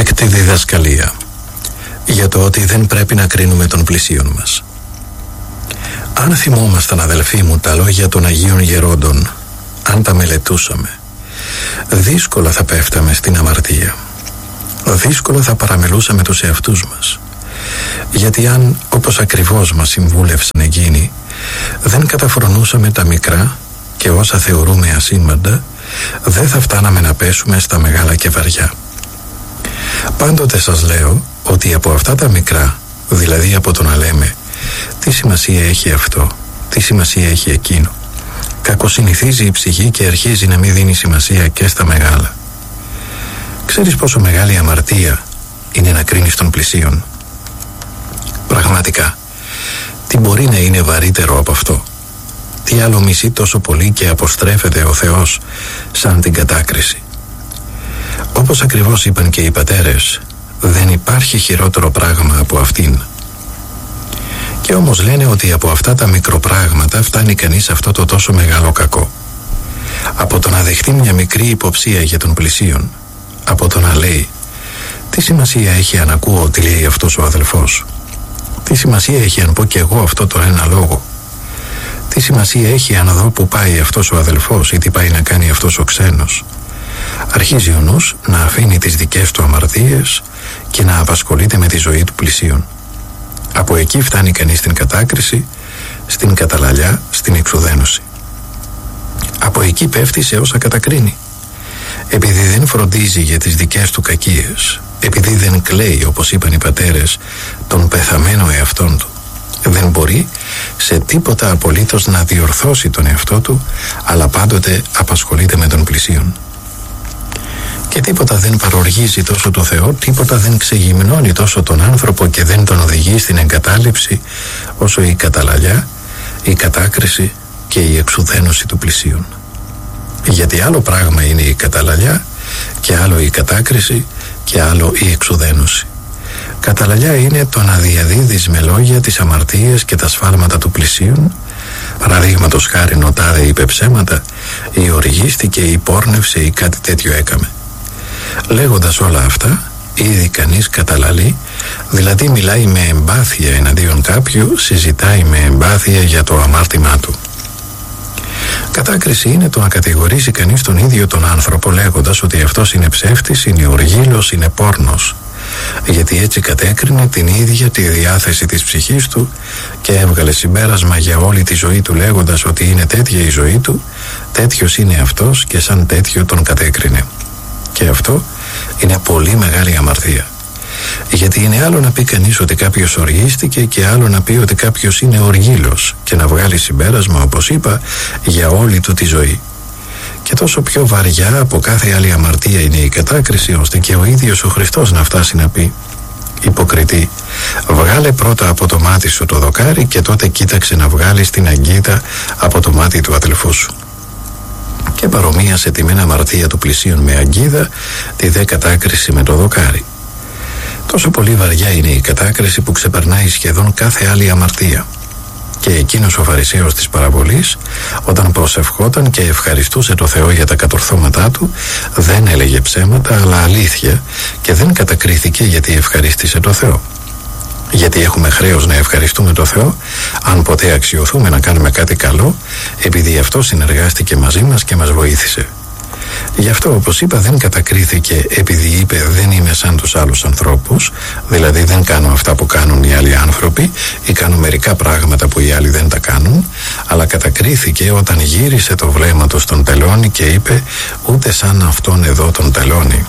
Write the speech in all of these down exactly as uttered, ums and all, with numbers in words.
Έκτη διδασκαλία για το ότι δεν πρέπει να κρίνουμε τον πλησίον μας. Αν θυμόμασταν, αδελφοί μου, τα λόγια των Αγίων Γερόντων, αν τα μελετούσαμε, δύσκολα θα πέφταμε στην αμαρτία. Δύσκολα θα παραμελούσαμε τους εαυτούς μας. Γιατί αν, όπως ακριβώς μας συμβούλευσαν εκείνοι, δεν καταφρονούσαμε τα μικρά και όσα θεωρούμε ασήμαντα, δεν θα φτάναμε να πέσουμε στα μεγάλα και βαριά. Πάντοτε σας λέω ότι από αυτά τα μικρά, δηλαδή από το να λέμε τι σημασία έχει αυτό, τι σημασία έχει εκείνο, κακοσυνηθίζει η ψυχή και αρχίζει να μην δίνει σημασία και στα μεγάλα. Ξέρεις πόσο μεγάλη αμαρτία είναι να κρίνεις τον πλησίον? Πραγματικά, τι μπορεί να είναι βαρύτερο από αυτό? Τι άλλο μισεί τόσο πολύ και αποστρέφεται ο Θεός σαν την κατάκριση? Όπως ακριβώς είπαν και οι πατέρες, δεν υπάρχει χειρότερο πράγμα από αυτήν. Και όμως λένε ότι από αυτά τα μικροπράγματα φτάνει κανείς αυτό το τόσο μεγάλο κακό. Από το να δεχτεί μια μικρή υποψία για τον πλησίον, από το να λέει τι σημασία έχει αν ακούω τι λέει αυτός ο αδελφός, τι σημασία έχει αν πω κι εγώ αυτό το ένα λόγο, τι σημασία έχει αν δω που πάει αυτός ο αδελφός ή τι πάει να κάνει αυτός ο ξένος. Αρχίζει ο νους να αφήνει τις δικές του αμαρτίες και να απασχολείται με τη ζωή του πλησίον. Από εκεί φτάνει κανείς στην κατάκριση, στην καταλαλιά, στην εξουδένωση. Από εκεί πέφτει σε όσα κατακρίνει. Επειδή δεν φροντίζει για τις δικές του κακίες, επειδή δεν κλαίει, όπως είπαν οι πατέρες, τον πεθαμένο εαυτόν του, δεν μπορεί σε τίποτα απολύτως να διορθώσει τον εαυτό του, αλλά πάντοτε απασχολείται με τον πλησίον. Και τίποτα δεν παροργίζει τόσο το Θεό, τίποτα δεν ξεγυμνώνει τόσο τον άνθρωπο και δεν τον οδηγεί στην εγκατάλειψη όσο η καταλαλιά, η κατάκριση και η εξουδένωση του πλησίον. Γιατί άλλο πράγμα είναι η καταλαλιά και άλλο η κατάκριση και άλλο η εξουδένωση. Καταλαλιά είναι το να διαδίδεις με λόγια τις αμαρτίες και τα σφάλματα του πλησίον. Παραδείγματος χάριν ο τάδε είπε ψέματα ή οργίστηκε ή πόρνευσε ή κάτι τέτοιο έκαμε. Λέγοντας όλα αυτά, ήδη κανείς καταλαλεί, δηλαδή μιλάει με εμπάθεια εναντίον κάποιου, συζητάει με εμπάθεια για το αμάρτημά του. Κατάκριση είναι το να κατηγορήσει κανείς τον ίδιο τον άνθρωπο λέγοντας ότι αυτός είναι ψεύτης, είναι οργήλος, είναι πόρνος, γιατί έτσι κατέκρινε την ίδια τη διάθεση της ψυχής του και έβγαλε συμπέρασμα για όλη τη ζωή του λέγοντας ότι είναι τέτοια η ζωή του, τέτοιος είναι αυτός και σαν τέτοιο τον κατέκρινε. Και αυτό είναι πολύ μεγάλη αμαρτία. Γιατί είναι άλλο να πει κανείς ότι κάποιος οργίστηκε και άλλο να πει ότι κάποιος είναι οργήλος και να βγάλει συμπέρασμα, όπως είπα, για όλη του τη ζωή. Και τόσο πιο βαριά από κάθε άλλη αμαρτία είναι η κατάκριση, ώστε και ο ίδιος ο Χριστός να φτάσει να πει: υποκριτή, βγάλε πρώτα από το μάτι σου το δοκάρι και τότε κοίταξε να βγάλεις την αγκίτα από το μάτι του αδελφού σου. Και παρομοίασε τη μεν αμαρτία του πλησίον με αγκίδα, τη δε κατάκριση με το δοκάρι. Τόσο πολύ βαριά είναι η κατάκριση που ξεπερνάει σχεδόν κάθε άλλη αμαρτία. Και εκείνος ο Φαρισαίος της παραβολής, όταν προσευχόταν και ευχαριστούσε το Θεό για τα κατορθώματά του, δεν έλεγε ψέματα αλλά αλήθεια και δεν κατακρίθηκε γιατί ευχαρίστησε το Θεό. Γιατί έχουμε χρέος να ευχαριστούμε το Θεό αν ποτέ αξιωθούμε να κάνουμε κάτι καλό, επειδή αυτό συνεργάστηκε μαζί μας και μας βοήθησε. Γι' αυτό, όπως είπα, δεν κατακρίθηκε επειδή είπε δεν είμαι σαν τους άλλους ανθρώπους, δηλαδή δεν κάνω αυτά που κάνουν οι άλλοι άνθρωποι ή κάνω μερικά πράγματα που οι άλλοι δεν τα κάνουν, αλλά κατακρίθηκε όταν γύρισε το βλέμμα του στον τελώνη και είπε ούτε σαν αυτόν εδώ τον τελώνη.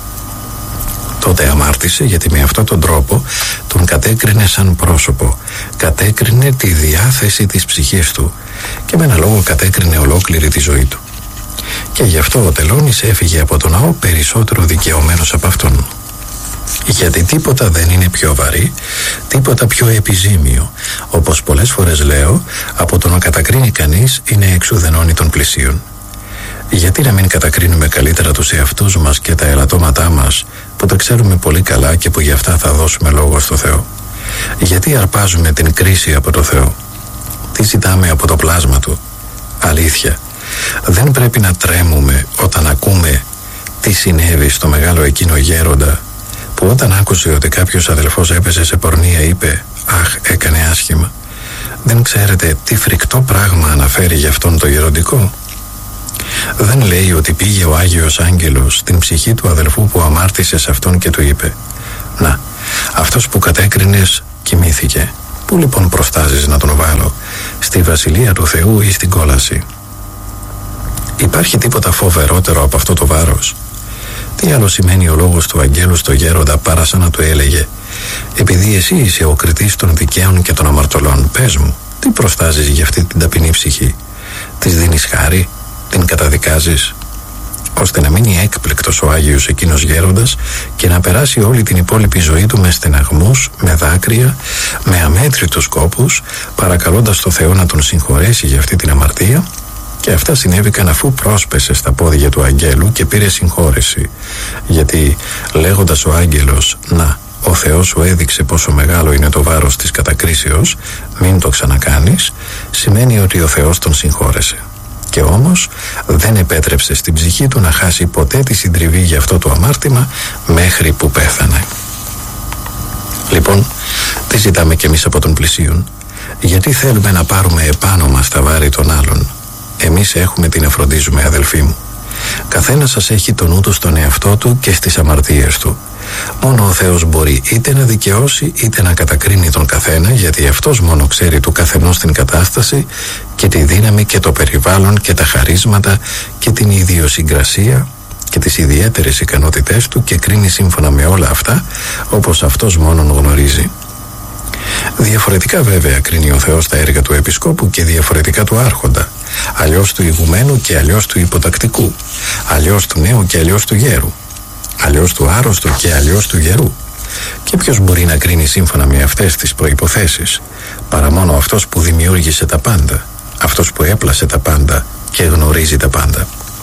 Τότε αμάρτησε γιατί με αυτόν τον τρόπο τον κατέκρινε σαν πρόσωπο, κατέκρινε τη διάθεση της ψυχής του και με ένα λόγο κατέκρινε ολόκληρη τη ζωή του. Και γι' αυτό ο τελώνης έφυγε από τον ναό περισσότερο δικαιωμένος από αυτόν. Γιατί τίποτα δεν είναι πιο βαρύ, τίποτα πιο επιζήμιο, όπως πολλές φορές λέω, από το να κατακρίνει κανείς είναι εξουδενώνει των πλησίων. Γιατί να μην κατακρίνουμε καλύτερα τους εαυτούς μας και τα ελαττώματά μας που τα ξέρουμε πολύ καλά και που γι' αυτά θα δώσουμε λόγο στο Θεό? Γιατί αρπάζουμε την κρίση από το Θεό? Τι ζητάμε από το πλάσμα Του? Αλήθεια, δεν πρέπει να τρέμουμε όταν ακούμε τι συνέβη στο μεγάλο εκείνο γέροντα, που όταν άκουσε ότι κάποιος αδελφός έπεσε σε πορνεία είπε «Αχ, έκανε άσχημα». Δεν ξέρετε τι φρικτό πράγμα αναφέρει για αυτόν το γεροντικό? Δεν λέει ότι πήγε ο Άγιος Άγγελος στην ψυχή του αδελφού που αμάρτησε σε αυτόν και του είπε «Να, αυτός που κατέκρινες κοιμήθηκε. Πού λοιπόν προστάζεις να τον βάλω, στη Βασιλεία του Θεού ή στην κόλαση?» Υπάρχει τίποτα φοβερότερο από αυτό το βάρος? Τι άλλο σημαίνει ο λόγος του αγγέλου στο γέροντα παρά σαν να του έλεγε «Επειδή εσύ είσαι ο κριτής των δικαίων και των αμαρτωλών, πες μου, τι προστάζεις για αυτή την ταπεινή ψυχή? Της δίνεις χάρη, την καταδικάζεις?» Ώστε να μείνει έκπληκτος ο Άγιος εκείνος γέροντας και να περάσει όλη την υπόλοιπη ζωή του με στεναγμούς, με δάκρυα, με αμέτρητους κόπους, παρακαλώντας το Θεό να τον συγχωρέσει για αυτή την αμαρτία. Και αυτά συνέβηκαν αφού πρόσπεσε στα πόδια του αγγέλου και πήρε συγχώρεση, γιατί λέγοντας ο άγγελος «Να, ο Θεός σου έδειξε πόσο μεγάλο είναι το βάρος της κατακρίσεως, μην το ξανακάνεις», σημαίνει ότι ο Θεός τον συγχώρεσε. Και όμως δεν επέτρεψε στην ψυχή του να χάσει ποτέ τη συντριβή για αυτό το αμάρτημα μέχρι που πέθανε. Λοιπόν, τι ζητάμε κι εμείς από τον πλησίον? Γιατί θέλουμε να πάρουμε επάνω μας τα βάρη των άλλων? Εμείς έχουμε τι να φροντίζουμε, αδελφοί μου. Καθένας σας έχει το νου του στον εαυτό του και στις αμαρτίες του. Μόνο ο Θεός μπορεί είτε να δικαιώσει είτε να κατακρίνει τον καθένα, γιατί αυτός μόνο ξέρει του καθενός την κατάσταση και τη δύναμη και το περιβάλλον και τα χαρίσματα και την ιδιοσυγκρασία και τις ιδιαίτερες ικανότητές του και κρίνει σύμφωνα με όλα αυτά όπως αυτός μόνον γνωρίζει. Διαφορετικά βέβαια κρίνει ο Θεός τα έργα του επισκόπου και διαφορετικά του άρχοντα, αλλιώς του ηγουμένου και αλλιώς του υποτακτικού, αλλιώς του νέου και αλλιώς του γέρου, αλλιώς του άρρωστου και αλλιώς του γερού. Και ποιος μπορεί να κρίνει σύμφωνα με αυτές τις προϋποθέσεις, παρά μόνο αυτός που δημιούργησε τα πάντα, αυτός που έπλασε τα πάντα και γνωρίζει τα πάντα.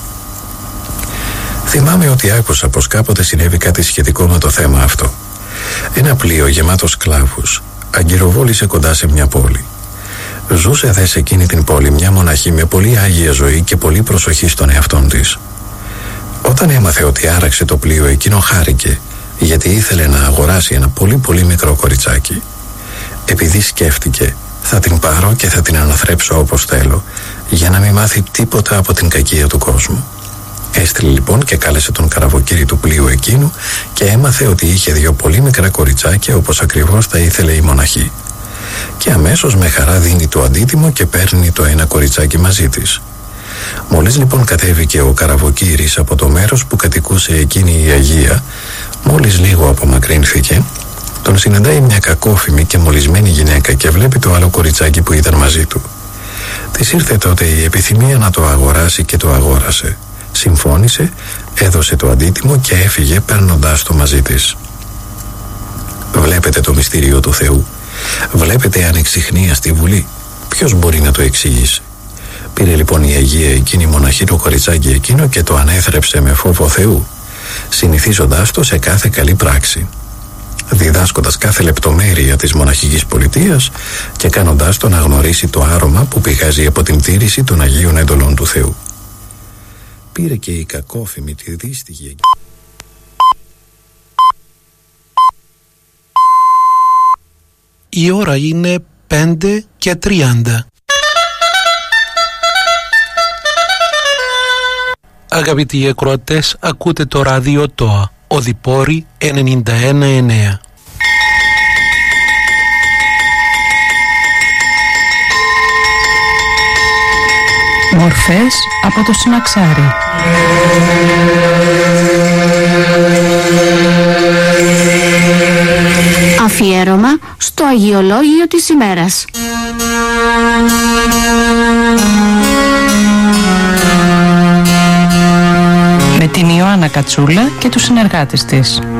Θυμάμαι ότι άκουσα πως κάποτε συνέβη κάτι σχετικό με το θέμα αυτό. Ένα πλοίο γεμάτο σκλάβους αγκυροβόλησε κοντά σε μια πόλη. Ζούσε δε σε εκείνη την πόλη μια μοναχή με πολύ άγια ζωή και πολύ προσοχή στον εαυτόν της. Όταν έμαθε ότι άραξε το πλοίο εκείνο, χάρηκε, γιατί ήθελε να αγοράσει ένα πολύ πολύ μικρό κοριτσάκι. Επειδή σκέφτηκε, θα την πάρω και θα την αναθρέψω όπως θέλω, για να μην μάθει τίποτα από την κακία του κόσμου. Έστειλε λοιπόν και κάλεσε τον καραβοκύρη του πλοίου εκείνου και έμαθε ότι είχε δύο πολύ μικρά κοριτσάκια όπως ακριβώς τα ήθελε η μοναχή. Και αμέσως με χαρά δίνει το αντίτιμο και παίρνει το ένα κοριτσάκι μαζί της. Μόλις λοιπόν κατέβηκε ο καραβοκύρης από το μέρος που κατοικούσε εκείνη η Αγία, μόλις λίγο απομακρύνθηκε, τον συναντάει μια κακόφημη και μολυσμένη γυναίκα και βλέπει το άλλο κοριτσάκι που ήταν μαζί του. Της ήρθε τότε η επιθυμία να το αγοράσει και το αγόρασε. Συμφώνησε, έδωσε το αντίτιμο και έφυγε παίρνοντάς το μαζί της. Βλέπετε το μυστήριο του Θεού. Βλέπετε ανεξιχνία στη Βουλή. Ποιος μπορεί να το εξηγήσει? Πήρε λοιπόν η Αγία εκείνη μοναχή το κοριτσάκι εκείνο και το ανέθρεψε με φόβο Θεού, συνηθίζοντάς το σε κάθε καλή πράξη, διδάσκοντας κάθε λεπτομέρεια της μοναχικής πολιτείας και κάνοντάς το να γνωρίσει το άρωμα που πηγάζει από την τήρηση των Αγίων Εντολών του Θεού. Πήρε και η κακόφημη τη δύστιχη. Η ώρα είναι πέντε και τριάντα. Αγαπητοί ακροατές, ακούτε το ράδιο ΤΟΑ, Οδυπόρη ενενήντα ένα εννέα. Μορφές από το Συναξάρι. Αφιέρωμα στο Αγιολόγιο της ημέρας. Με την Ιωάννα Κατσούλα και τους συνεργάτες της.